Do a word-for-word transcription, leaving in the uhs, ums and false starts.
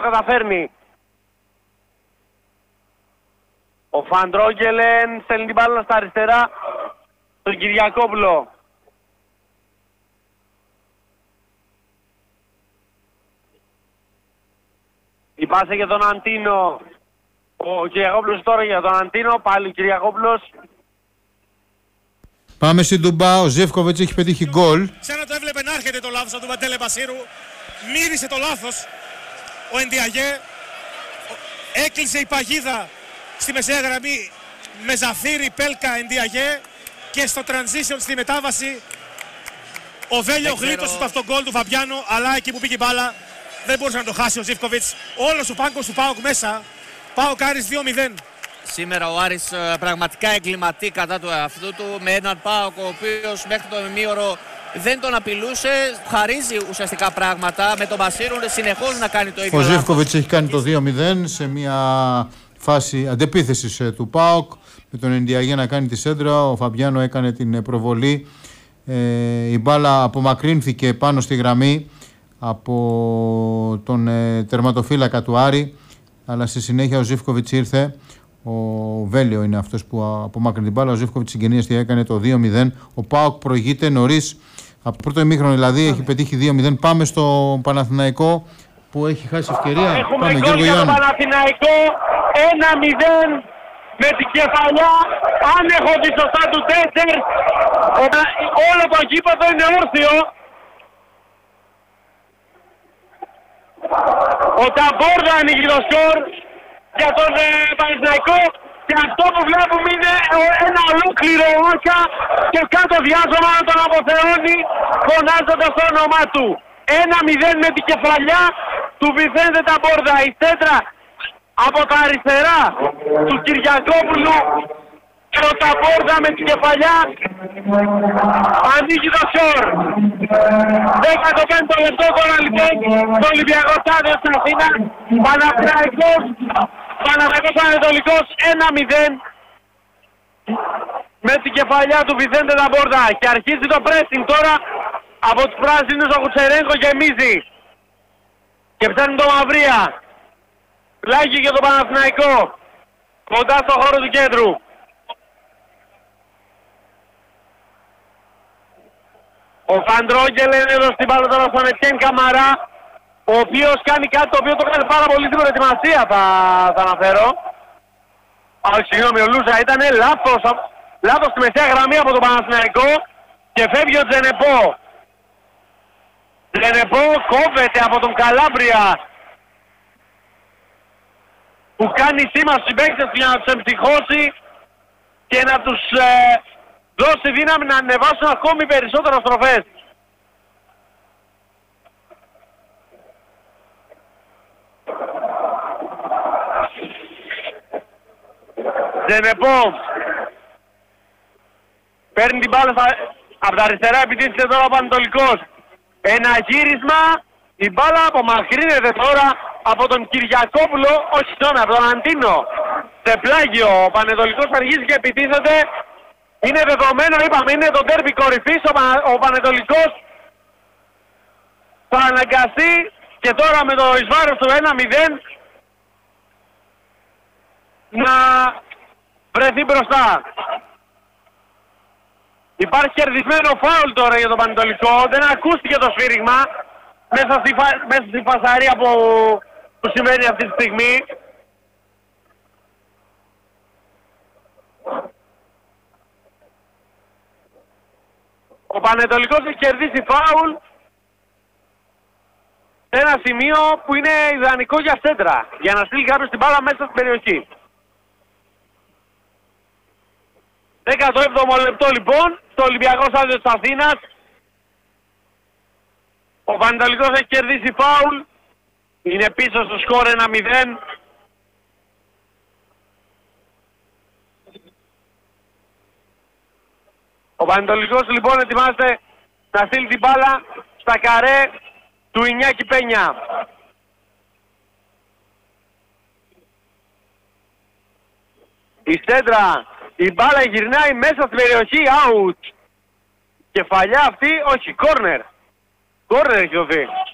καταφέρνει. Ο Φαντρόγγελεν στέλνει την μπάλα στα αριστερά στον Κυριακόπουλο. Η πάσα για τον Αντίνο. Ο Κυριακόπουλος τώρα για τον Αντίνο. Πάλι ο Κυριακόπουλος. Πάμε στην Τουμπά. Ο Ζεύκοβιτς έχει πετύχει γκολ. Σαν να το έβλεπε να έρχεται το λάθος από τον Παντέλε Μπασίρου. Μύρισε το λάθος ο Εντιαγέ. Έκλεισε η παγίδα στη μεσαία γραμμή με Ζαφύρι, Πέλκα, Εντιαγέ. Και στο transition στη μετάβαση ο Βέλιο γλίτωσε στο αυτόν γκολ του Φαμπιάνο. Αλλά εκεί που πήγε η μπάλα δεν μπορούσε να το χάσει ο Ζίβκοβιτς. Όλος ο πάγκος του ΠΑΟΚ μέσα. ΠΑΟΚ Άρης δύο μηδέν. Σήμερα ο Άρης πραγματικά εγκληματεί κατά του εαυτού του με έναν ΠΑΟΚ ο οποίος μέχρι το ημίωρο δεν τον απειλούσε. Χαρίζει ουσιαστικά πράγματα με τον Μπασίρου συνεχώς να κάνει το ίδιο. Ο Ζίβκοβιτς έχει κάνει το δύο μηδέν σε μια φάση αντεπίθεσης του ΠΑΟΚ. Με τον Εντιαγέ να κάνει τη σέντρα. Ο Φαμπιάνο έκανε την προβολή. Ε, η μπάλα απομακρύνθηκε πάνω στη γραμμή από τον ε, τερματοφύλακα του Άρη, αλλά στη συνέχεια ο Ζίβκοβιτς ήρθε. Ο Βέλιο είναι αυτός που απομάκρυνε την μπάλα. Ο Ζίβκοβιτς συγκενίαστη έκανε το δύο μηδέν. Ο ΠΑΟΚ προηγείται νωρίς από το πρώτο ημίχρονο, δηλαδή έχει πετύχει δύο μηδέν. Πάμε στο Παναθηναϊκό που έχει χάσει ευκαιρία. Έχουμε Πάμε, γκολ για τον Παναθηναϊκό. ένα μηδέν με την κεφαλιά. Αν έχω δει σωστά του Τέσσερ, όλο το γήπεδο είναι όρθιο. Ο Ταμπόρδα ανοίγει το σκορ για τον ε, Παναθηναϊκό και αυτό που βλέπουμε είναι ένα ολόκληρο Άκα και κάτω διάζωμα να τον αποθεώνει φωνάζοντας το όνομά του. ένα μηδέν με την κεφαλιά του Βιθέντε Ταμπόρδα. Η σέντρα από τα αριστερά του Κυριακόπουλου και ο Ταμπόρδα με την κεφαλιά ανοίγει το σκορ. δέκατο πέμπτο λεπτό τώρα λοιπόν το Ολυμπιακό Στάδιο στην Αθήνα. Παναθηναϊκός Παναθηναϊκός Ανατολικός ένα μηδέν με την κεφαλιά του Βιθέντε Ταμπόρδα και αρχίζει το pressing τώρα από τους πράσινους. Ο Κουτσερέγκο γεμίζει και ψάχνει το Μαυρία. Πλάγι για τον Παναθηναϊκό κοντά στο χώρο του κέντρου. Ο Φαντρόγγελεν έδωσε την μπάλα τώρα στον Ετιέν Καμαρά, ο οποίος κάνει κάτι το οποίο το κάνει πάρα πολύ στην προετοιμασία, θα, θα αναφέρω. Α, συγγνώμη, ο Λούζα ήταν λάθος, λάθος στη μεσαία γραμμή από τον Παναθηναϊκό και φεύγει ο Τζενεπό. Τζενεπό κόβεται από τον Καλάμπρια που κάνει σήμα στους παίκτες για να τους εμψυχώσει και να τους ε, δώσει δύναμη να ανεβάσουν ακόμη περισσότερο στροφές. Τζενεπό παίρνει την μπάλα από τα αριστερά, επιτίθεται τώρα ο Πανετολικός. Ένα γύρισμα, η μπάλα απομακρύνεται τώρα από τον Κυριακόπουλο, όχι συγγνώμη, από τον Αντίνο. Σε πλάγιο ο Πανετολικός αρχίζει και επιτίθεται. Είναι δεδομένο, είπαμε, είναι το ντέρμπι κορυφής, ο, Πα, ο Πανετολικός θα αναγκαστεί και τώρα με το εις βάρος του ένα μηδέν να βρεθεί μπροστά. Υπάρχει κερδισμένο φάουλ τώρα για τον Πανετολικό, δεν ακούστηκε το σφύριγμα μέσα στη, φα... μέσα στη φασαρία που... που σημαίνει αυτή τη στιγμή. Ο Πανετολικός έχει κερδίσει φάουλ σε ένα σημείο που είναι ιδανικό για σέντρα, για να στείλει κάποιος την μπάλα μέσα στην περιοχή. δέκατο έβδομο λεπτό λοιπόν, στο Ολυμπιακό Στάδιο της Αθήνας. Ο Πανετολικός έχει κερδίσει φάουλ, είναι πίσω στο σκορ ένα μηδέν. Ο Πανετολικός λοιπόν ετοιμάζεται να στείλει την μπάλα στα καρέ του Ινιάκη Πένια. Η σέντρα, η μπάλα γυρνάει μέσα στην περιοχή, out. Κεφαλιά αυτή, όχι, corner. Corner έχει δοθεί.